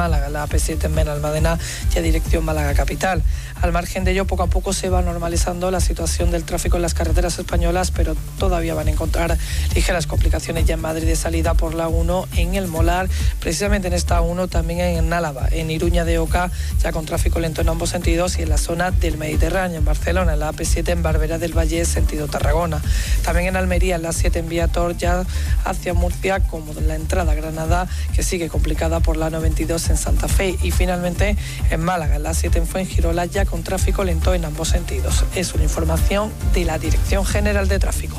Málaga, la AP7 en Benalmádena y a dirección Málaga Capital. Al margen de ello, poco a poco se va normalizando la situación del tráfico en las carreteras españolas, pero todavía van a encontrar ligeras complicaciones ya en Madrid de salida por la 1, en el Molar, precisamente en esta 1, también en Álava, en Iruña de Oca, ya con tráfico lento en ambos sentidos, y en la zona del Mediterráneo, en Barcelona, en la AP7 en Barberá del Valle, sentido Tarragona. También en Almería, en la 7 en Viator, ya hacia Murcia, como la entrada a Granada, que sigue complicada por la 92 en Santa Fe. Y finalmente en Málaga, en la 7 en Fuengirola, ya con tráfico lento en ambos sentidos. Es una información de la Dirección General de Tráfico.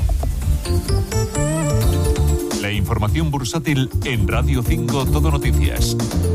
La información bursátil en Radio 5 Todo Noticias.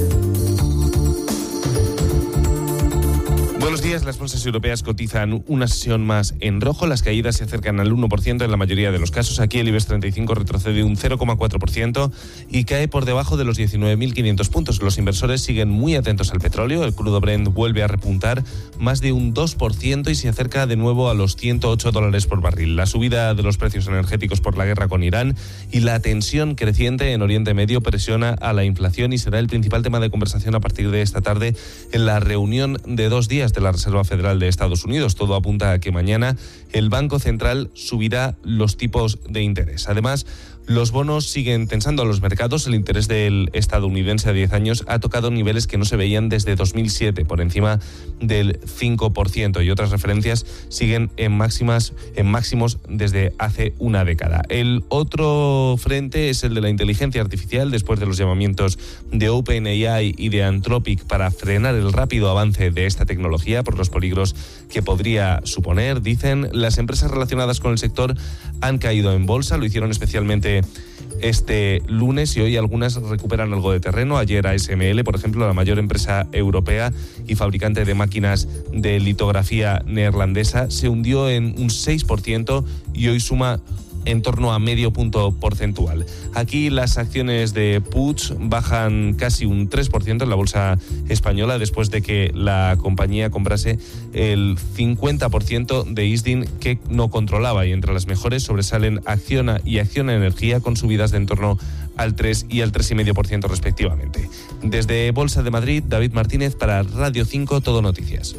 Buenos días, las bolsas europeas cotizan una sesión más en rojo, las caídas se acercan al 1% en la mayoría de los casos. Aquí el IBEX 35 retrocede un 0,4% y cae por debajo de los 19.500 puntos. Los inversores siguen muy atentos al petróleo, el crudo Brent vuelve a repuntar más de un 2% y se acerca de nuevo a los $108 por barril. La subida de los precios energéticos por la guerra con Irán y la tensión creciente en Oriente Medio presiona a la inflación y será el principal tema de conversación a partir de esta tarde en la reunión de 2 días de la Reserva Federal de Estados Unidos. Todo apunta a que mañana el Banco Central subirá los tipos de interés. Además, los bonos siguen tensando a los mercados. El interés del estadounidense a 10 años ha tocado niveles que no se veían desde 2007, por encima del 5%, y otras referencias siguen en máximos desde hace una década. El otro frente es el de la inteligencia artificial, después de los llamamientos de OpenAI y de Anthropic para frenar el rápido avance de esta tecnología por los peligros que podría suponer. Dicen, las empresas relacionadas con el sector han caído en bolsa, lo hicieron especialmente este lunes y hoy algunas recuperan algo de terreno. Ayer ASML, por ejemplo, la mayor empresa europea y fabricante de máquinas de litografía neerlandesa, se hundió en un 6% y hoy suma en torno a medio punto porcentual. Aquí las acciones de Puig bajan casi un 3% en la bolsa española después de que la compañía comprase el 50% de Isdin que no controlaba, y entre las mejores sobresalen Acciona y Acciona Energía con subidas de en torno al 3 y al 3,5% respectivamente. Desde Bolsa de Madrid, David Martínez para Radio 5 Todo Noticias.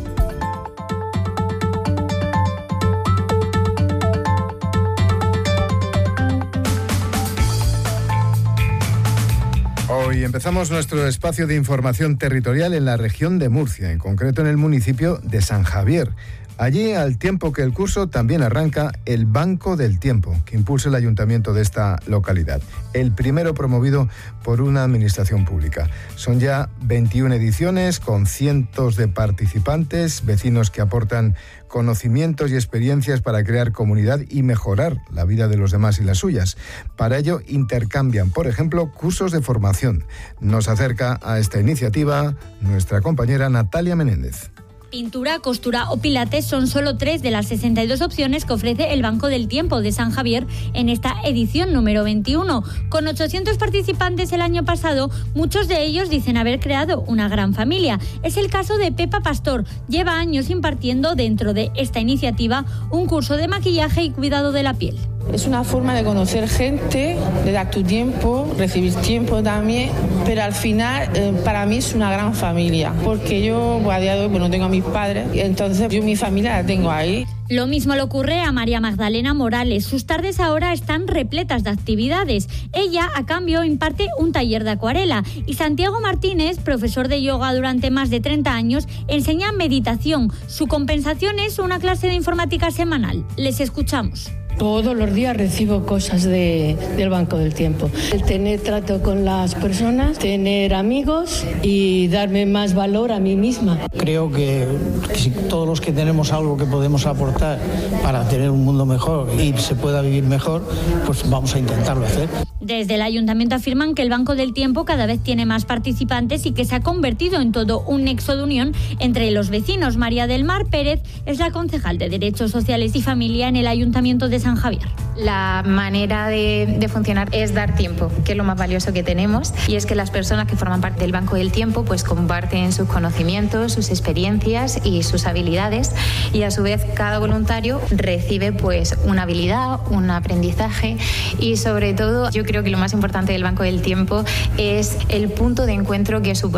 Hoy empezamos nuestro espacio de información territorial en la región de Murcia, en concreto en el municipio de San Javier. Allí, al tiempo que el curso, también arranca el Banco del Tiempo, que impulsa el ayuntamiento de esta localidad. El primero promovido por una administración pública. Son ya 21 ediciones con cientos de participantes, vecinos que aportan conocimientos y experiencias para crear comunidad y mejorar la vida de los demás y las suyas. Para ello intercambian, por ejemplo, cursos de formación. Nos acerca a esta iniciativa nuestra compañera Natalia Menéndez. Pintura, costura o pilates son solo 3 de las 62 opciones que ofrece el Banco del Tiempo de San Javier en esta edición número 21. Con 800 participantes el año pasado, muchos de ellos dicen haber creado una gran familia. Es el caso de Pepa Pastor. Lleva años impartiendo dentro de esta iniciativa un curso de maquillaje y cuidado de la piel. Es una forma de conocer gente, de dar tu tiempo, recibir tiempo también, pero al final para mí es una gran familia, porque yo a día de hoy no tengo a mis padres, entonces yo mi familia la tengo ahí. Lo mismo le ocurre a María Magdalena Morales. Sus tardes ahora están repletas de actividades. Ella, a cambio, imparte un taller de acuarela. Y Santiago Martínez, profesor de yoga durante más de 30 años, enseña meditación. Su compensación es una clase de informática semanal. Les escuchamos. Todos los días recibo cosas del Banco del Tiempo. El tener trato con las personas, tener amigos y darme más valor a mí misma. Creo que si todos los que tenemos algo que podemos aportar para tener un mundo mejor y se pueda vivir mejor, pues vamos a intentarlo hacer. Desde el ayuntamiento afirman que el Banco del Tiempo cada vez tiene más participantes y que se ha convertido en todo un nexo de unión entre los vecinos. María del Mar Pérez es la concejal de Derechos Sociales y Familia en el Ayuntamiento de San Javier. La manera de funcionar es dar tiempo, que es lo más valioso que tenemos, y es que las personas que forman parte del Banco del Tiempo pues comparten sus conocimientos, sus experiencias y sus habilidades, y a su vez cada voluntario recibe pues una habilidad, un aprendizaje, y sobre todo yo creo que lo más importante del Banco del Tiempo es el punto de encuentro que supone